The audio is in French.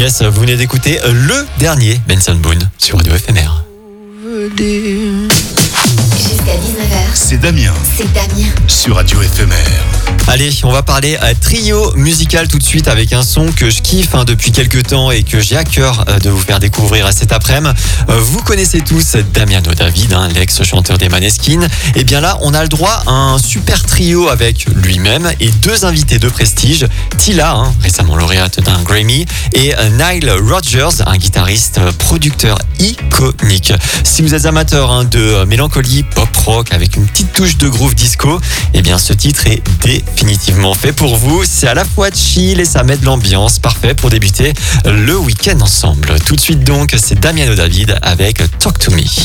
Yes, vous venez d'écouter le dernier Benson Boone sur Radio FMR. Jusqu'à 19h, C'est Damien c'est Damien. sur Radio FMR. Allez, on va parler trio musical tout de suite avec un son que je kiffe depuis quelques temps et que j'ai à cœur de vous faire découvrir cet après-midi. Vous connaissez tous Damiano David, l'ex-chanteur des Maneskin. Et bien là, on a le droit à un super trio avec lui-même et deux invités de prestige. Tila, récemment lauréate d'un Grammy, et Nile Rodgers, un guitariste producteur iconique. Si vous êtes amateur de mélancolie pop-rock avec une petite touche de groove disco, eh bien ce titre est définitivement fait pour vous. C'est à la fois chill et ça met de l'ambiance, parfait pour débuter le week-end ensemble. Tout de suite donc, c'est Damiano David avec Talk to Me.